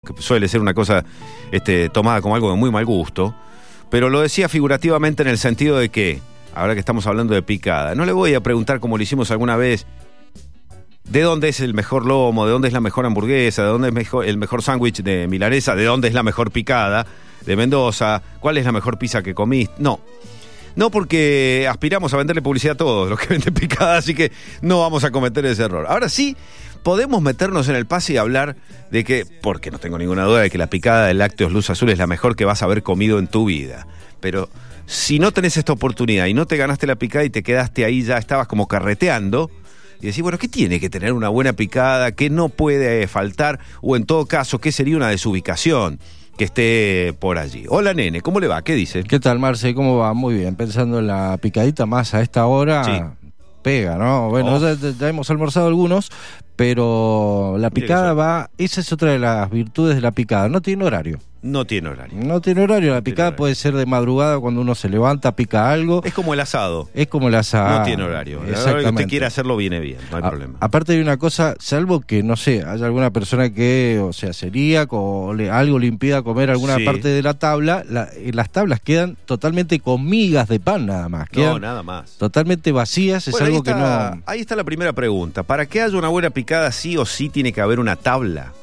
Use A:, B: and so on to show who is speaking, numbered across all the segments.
A: que suele ser una cosa tomada como algo de muy mal gusto, pero lo decía figurativamente en el sentido de que, ahora que estamos hablando de picada, no le voy a preguntar, como lo hicimos alguna vez, de dónde es el mejor lomo, de dónde es la mejor hamburguesa, de dónde es el mejor sándwich de milanesa, de dónde es la mejor picada de Mendoza, cuál es la mejor pizza que comiste. No, porque aspiramos a venderle publicidad a todos los que venden picada, así que no vamos a cometer ese error. Ahora sí, podemos meternos en el pase y hablar de que, porque no tengo ninguna duda de que la picada de Lácteos Luz Azul es la mejor que vas a haber comido en tu vida. Pero si no tenés esta oportunidad y no te ganaste la picada y te quedaste ahí, ya estabas como carreteando, y decís, bueno, ¿qué tiene que tener una buena picada? ¿Qué no puede faltar? O en todo caso, ¿qué sería una desubicación que esté por allí? Hola, nene, ¿cómo le va? ¿Qué dice?
B: ¿Qué tal, Marce? ¿Cómo va? Muy bien, pensando en la picadita más a esta hora, sí. Pega, ¿no? Bueno, ya hemos almorzado algunos, pero la picada va, esa es otra de las virtudes de la picada, no tiene horario.
A: No tiene horario.
B: No tiene horario, la picada puede ser de madrugada cuando uno se levanta, pica algo.
A: Es como el asado.
B: Es como el asado.
A: No tiene horario. La hora que usted quiera hacerlo viene bien, no hay problema.
B: Aparte hay una cosa, salvo que, no sé, haya alguna persona que, o sea, celíaco o algo le impida comer alguna parte de la tabla, las tablas quedan totalmente con migas de pan nada más.
A: No, nada más.
B: Totalmente vacías, es algo que no...
A: Ahí está la primera pregunta. ¿Para que haya una buena picada sí o sí tiene que haber una tabla?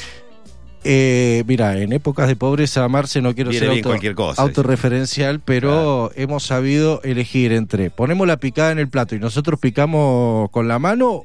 B: Mira, en épocas de pobreza, Marce, no quiero ser autorreferencial, pero hemos sabido elegir entre ponemos la picada en el plato y nosotros picamos con la mano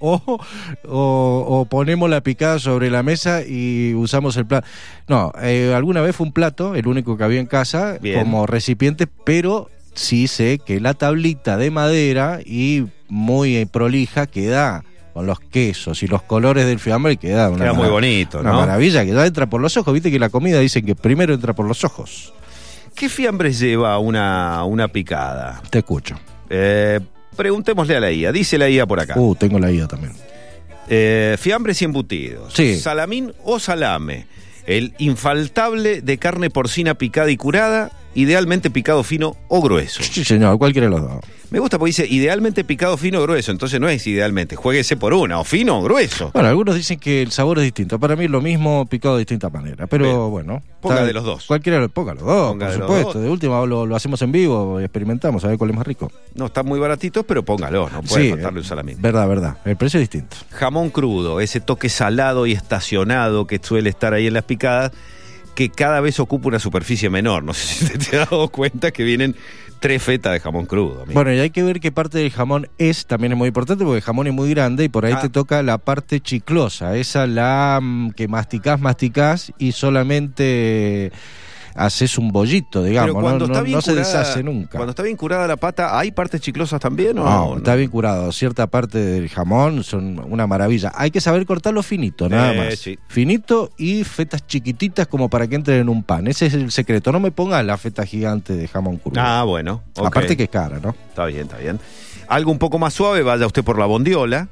B: o ponemos la picada sobre la mesa y usamos el plato. No, alguna vez fue un plato, el único que había en casa, como recipiente, pero sí sé que la tablita de madera y muy prolija queda con los quesos y los colores del fiambre queda
A: muy bonito,
B: una maravilla que ya entra por los ojos. Viste que la comida dicen que primero entra por los ojos.
A: ¿Qué fiambres lleva una picada?
B: Te escucho.
A: Preguntémosle a la IA. Dice la IA por acá.
B: Tengo la IA también.
A: Fiambres y embutidos.
B: Sí.
A: Salamín o salame. El infaltable de carne porcina picada y curada, idealmente picado fino o grueso.
B: Sí, señor, cualquiera de los dos.
A: Me gusta porque dice idealmente picado fino o grueso, entonces no es idealmente, juéguese por una, o fino o grueso.
B: Bueno, algunos dicen que el sabor es distinto, para mí es lo mismo picado de distinta manera, pero bueno.
A: Ponga de los dos.
B: Cualquiera, ponga los dos, por supuesto. De última lo hacemos en vivo y experimentamos, a ver cuál es más rico.
A: No, están muy baratitos, pero póngalo, no puede faltarle un salamín.
B: Verdad, el precio es distinto.
A: Jamón crudo, ese toque salado y estacionado que suele estar ahí en las picadas, que cada vez ocupa una superficie menor. No sé si te has dado cuenta que vienen 3 fetas de jamón crudo. Amigo.
B: Bueno, y hay que ver qué parte del jamón también es muy importante, porque el jamón es muy grande y por ahí te toca la parte chiclosa, esa la que masticás y solamente haces un bollito, digamos. Pero cuando no se deshace nunca.
A: Cuando está bien curada la pata, ¿hay partes chiclosas también o
B: no? Está bien curado. Cierta parte del jamón son una maravilla. Hay que saber cortarlo finito, nada más. Sí. Finito y fetas chiquititas como para que entren en un pan. Ese es el secreto. No me pongas la feta gigante de jamón crudo.
A: Bueno. Okay.
B: Aparte que es cara, ¿no?
A: Está bien. Algo un poco más suave, vaya usted por la bondiola.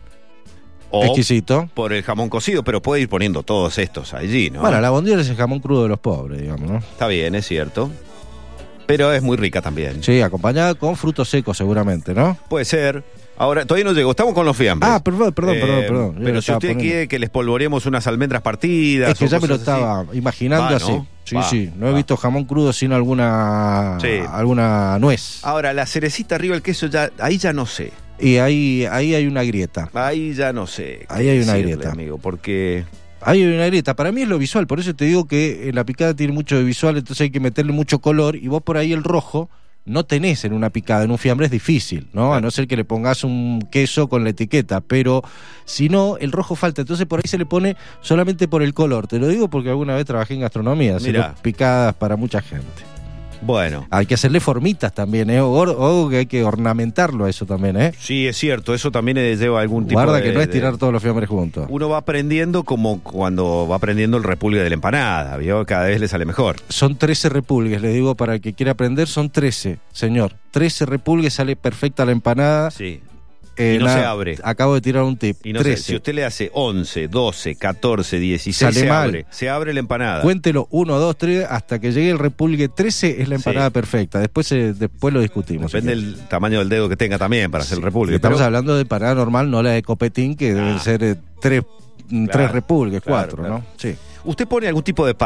A: O
B: exquisito.
A: Por el jamón cocido, pero puede ir poniendo todos estos allí, ¿no?
B: Bueno, la bondiola es el jamón crudo de los pobres, digamos, ¿no?
A: Está bien, es cierto. Pero es muy rica también.
B: Sí, acompañada con frutos secos seguramente, ¿no?
A: Puede ser. Ahora, todavía no llegó, estamos con los fiambres.
B: Perdón.
A: Pero si usted quiere que les polvoreemos unas almendras partidas...
B: Es que ya me lo estaba imaginando así. ¿No? Sí. No he visto jamón crudo sin alguna nuez.
A: Ahora, la cerecita arriba del queso, ahí ya no sé.
B: Y ahí hay una grieta.
A: Ahí ya no sé.
B: Ahí hay una grieta,
A: amigo, porque...
B: Ahí hay una grieta. Para mí es lo visual, por eso te digo que la picada tiene mucho de visual, entonces hay que meterle mucho color, y vos por ahí el rojo no tenés en una picada, en un fiambre es difícil, ¿no? A no ser que le pongas un queso con la etiqueta, pero si no, el rojo falta, entonces por ahí se le pone solamente por el color. Te lo digo porque alguna vez trabajé en gastronomía, haciendo picadas para mucha gente.
A: Bueno.
B: Hay que hacerle formitas también, o que hay que ornamentarlo a eso también,
A: Sí, es cierto, eso también lleva algún tipo
B: Guarda que no es tirar todos los fiambres juntos.
A: Uno va aprendiendo como cuando va aprendiendo el repulgue de la empanada, ¿vio? Cada vez le sale mejor.
B: Son 13 repulgues, le digo, para el que quiera aprender, son 13, señor. 13 repulgues, sale perfecta la empanada.
A: Sí. Y no se abre.
B: Acabo de tirar un tip.
A: Y no 13. Si usted le hace 11, 12, 14, 16, se abre la empanada.
B: Cuéntelo 1, 2, 3, hasta que llegue el repulgue 13 es la empanada perfecta. Después lo discutimos.
A: Depende del tamaño del dedo que tenga también para hacer el repulgue.
B: Estamos hablando de empanada normal, no la de copetín, que deben ser 3 repulgues, 4, ¿no? Sí.
A: ¿Usted pone algún tipo de